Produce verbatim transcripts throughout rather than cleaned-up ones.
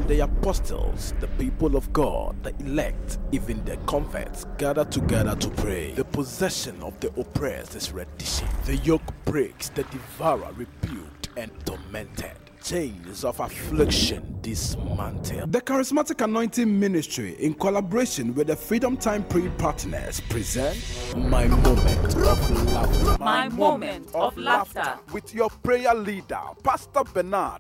The apostles, the people of God, the elect, even the converts gather together to pray. The possession of the oppressed is reddition. The yoke breaks, the devourer rebuked and tormented. Chains of affliction dismantled. The Charismatic Anointing Ministry, in collaboration with the Freedom Time Prayer Partners, present My Moment of Laughter. My Moment of Laughter. With your prayer leader, Pastor Bernard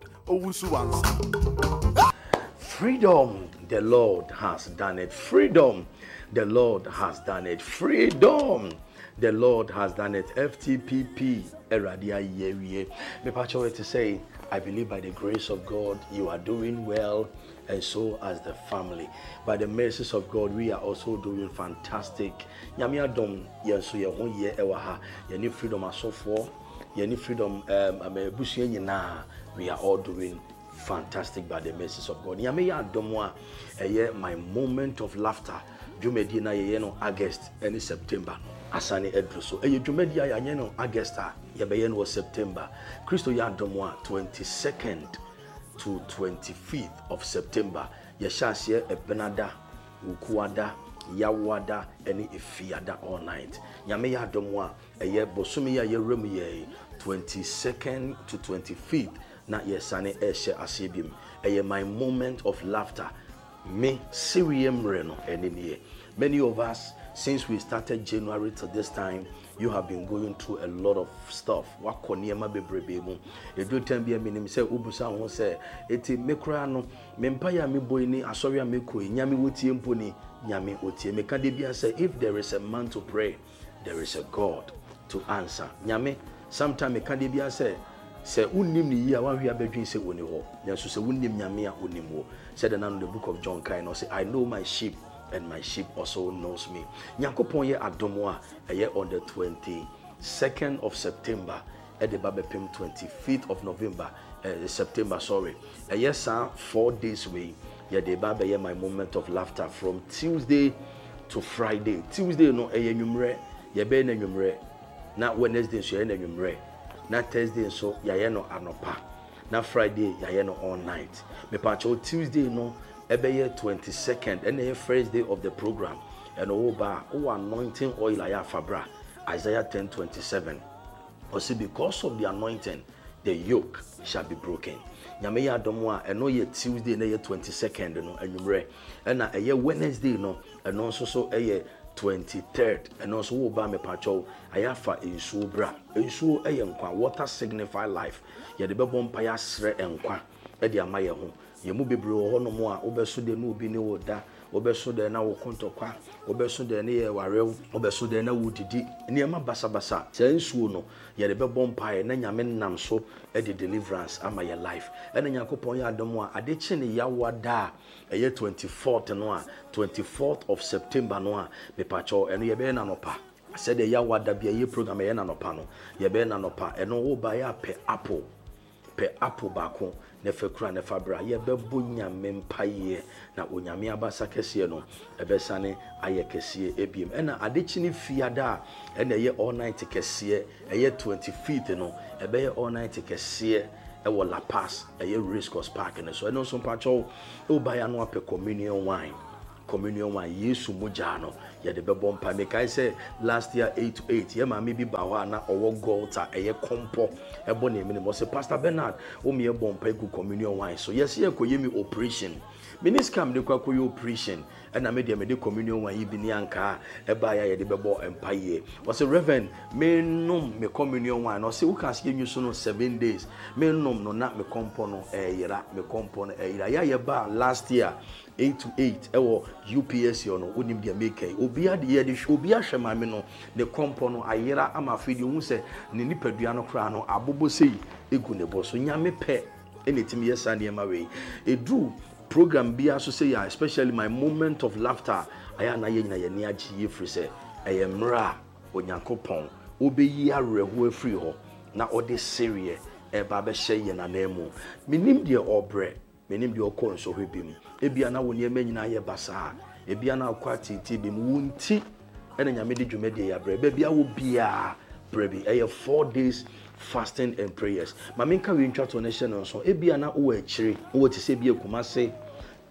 Owusu-Ansah. Freedom, the Lord has done it. Freedom, the Lord has done it. Freedom, the Lord has done it. F T P P, Eradia Yewie. Me pacho to say, I believe by the grace of God, you are doing well, and so as the family. By the mercies of God, we are also doing fantastic. Nyame adom yenso ye ho ye ewa ha. Ye ni freedom asofo, ye ni freedom um amebusu nyina. We are all doing fantastic by the mercies of God. Nyame ya adom a eye my moment of laughter. Dwumedi na ye no August and September. Asani edru so eye dwumedi ya ye no August a ye be ye no September. Christo ya adom a twenty-second to twenty-fifth of September. Ye shase ebenada, ukuada, yawada, eni efiada all night. Nyame ya adom a eye bosumi ya ye remu ye twenty-second to twenty-fifth. Na yesane eshe asibim. Eye my moment of laughter. Me Sirium Reno enemy. Many of us, since we started January to this time, you have been going through a lot of stuff. Wako niema bebrebe mu. Edu tembi me nim say ubusa ho say eti mekura no mempa ya me boy ni asori me koi nyame wotie mpo ni nyame otie me ka de bia say if there is a man to pray, there is a God to answer. Nyame sometime me ka de bia say say unnim ni ya wan hwe abedwin say woni ho nso say unnim nyame a onim ho said the the book of John kind say I know my sheep and my sheep also knows me. Nyankopon ye adomo a eye on the twenty-second of September at the Babepim twenty-fifth of November uh, September sorry eye sa four days way ye the Baba ye my moment of laughter from Tuesday to Friday. Tuesday no eye nwumre ye be na nwumre na Wednesday so ye na nwumre na Thursday so yaye no anopa na Friday yaye no all night me pacho Tuesday no ebeye twenty-second and the first day of the program and oba o anointing oil aya fabra Isaiah ten twenty-seven or see because of the anointing the yoke shall be broken. Nyame ya adomo a eno ye Tuesday na ye twenty-second no anwumre and na eye Wednesday no eno so so eye twenty-third and also wo ba me pacho ayafa ensuo bra ensuo eye nkwa water signify life ye de bebo mpa ya sre enkwa e de amaye ho ye mu bebre ho no mo a obeso de no obi ni wo da obeso de na wo kontokwa obeso de ne ye warew obeso de na wo didi niema basa basa se ensuo no ye de bebo mpa ye na nyame nam so e de deliverance ama ye life e na Yakopon ya adomo a ade chi ne yawada eye twenty-fourth no a twenty-fourth of September no a me pacho eno ye be na nopa said the yawada bia ye program ye na nopa no ye be na nopa eno wo ba ya pe apple pe apple bako ne fekura ne fabra ye be bonya mempaye na onyame abasa kese no ebesane aye kese ebiem ena adechi ni fiada ena ye all night kese eye twenty-fifth no ebe ye all night kese ewo La Paz eye Race Course Park ne so eno so pacho e ba ya no ape communion wine communion wine Yesu moja no ye de bebo mpa me kai say last year eight to eight ye ma me bi ba ho na owo golta eye kompo ebo na emi mo say Pastor Bernard o me e bompa egu communion wine so yes ye koye mi operation miniscam de kwa koye operation and I made me the communion wine bi ni anka e ba ya ye de bebo empaye was a reverend me nom me communion wine no say who can see you so no seven days me nom no na me kompo no e yira me kompo no e yira ya ye ba last year eight to eight ewo U P S no onim dia make obi ade ye de obi ahwe ma me no ne kompo no ayira ama fidi hu se ne nipadua no kra no abobo sei egu ne bo so nyame pe enetim yesa ne ma we edu program bia so say especially my moment of laughter aya na ye nyina ye ne agi ye free say eyemra onyankopon obeyi areho afri ho na ode serie e ba be hye ye na nemu minim de obre menim de okon so hwebim ebia na woni ema nyina ye basa ebia na akwa titi bim wunti ena nyame de dwumade ya bre bia wo bia brebi eye four days fasting and prayers. Maminka we ntwa to nation so ebia na wo akire wo ti se bia Kumase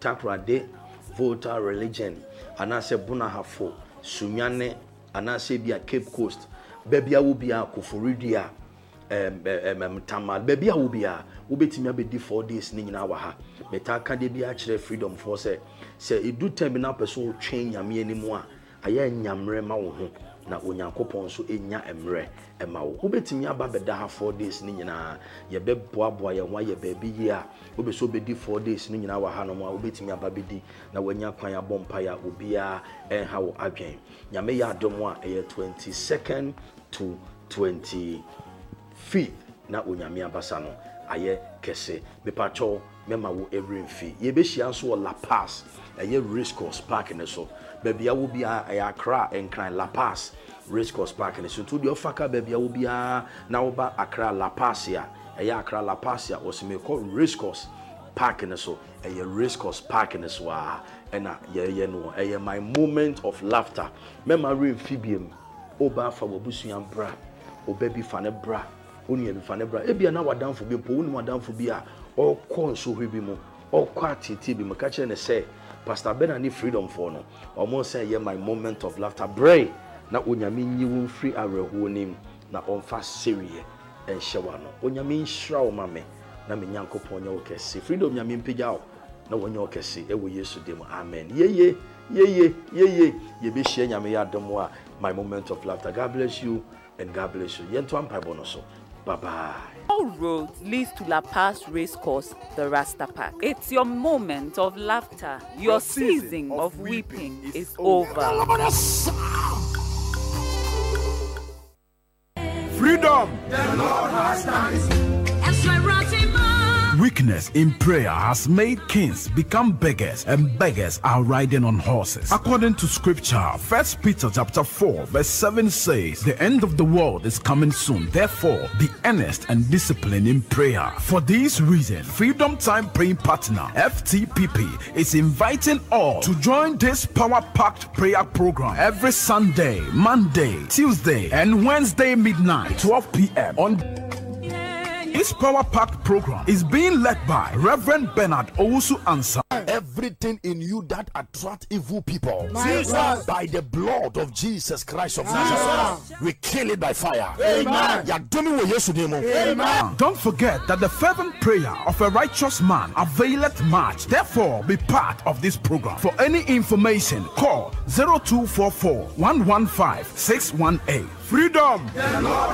Takrade, Volta religion, anase Bunahafo, Sunyane, anase bia Cape Coast, Bebia Ubia, Kufuridia, um, Tamal, Bebia Ubia, Ubetimi be four days in our ha. Metaka de bia chere freedom for say, say it do terminal person change yami anymore. Aye nyamre ma wo ho na onyankopon so enya emre ema wo ubetimi aba beda ha four days ni nyina ye be boaboa ye ho ye baabi yi a obeso bedi four days ni nyina wa ha no ma ubetimi aba bedi na wanya kwan ya bompa ya obia enha wo adwen nyame ya adom a eye twenty-second to twenty-fifth na onyame abasa no aye kese bepacho mema wo every mfi ye be hia so La Paz eye race course park ne so baby will be a Accra and Cry La Paz race course park and so to the ofaka baby will be a now ba Accra La Paz ya a Accra La Paz ya or some call race course park and so a race course park and so and yeah yeah no a my moment of laughter memory amphibian oba fa wabusuan bra o baby fane bra oni e fane bra e bia na wadan fo bi po oni wadan fo bi a o kon so hwe bi mo o kwa titi bi mo ka kire ne say Pastor Ben and freedom for no. Almost say yeah my moment of laughter. Bray na onyame nyi won free areho nim na onfa serie en hyewa no. Onyame nhira o mame na me nyankopon nya okese. Freedom nyame mpegya o na wonya okese e wo Yesu dem. Amen. Ye ye ye ye ye ye ye be hye nyame ya dom a my moment of laughter. God bless you and God bless you. Yento ampa bono so. Bye bye. All roads leads to La Paz Race Course, the Rasta Park. It's your moment of laughter. Your season of weeping is over. Freedom! The Lord has done it. Weakness in prayer has made kings become beggars, and beggars are riding on horses. According to scripture, First Peter chapter four, verse seven says, the end of the world is coming soon. Therefore, be earnest and disciplined in prayer. For this reason, Freedom Time Praying Partner, F T P P, is inviting all to join this power-packed prayer program every Sunday, Monday, Tuesday, and Wednesday midnight, twelve p m on this power-packed program is being led by Reverend Bernard Owusu Ansah. Everything in you that attract evil people, Jesus, by the blood of Jesus Christ of Nazareth, we kill it by fire. Amen. Amen. Don't forget that the fervent prayer of a righteous man availeth much. Therefore, be part of this program. For any information, call zero two four four, one one five, six one eight. Freedom! The Lord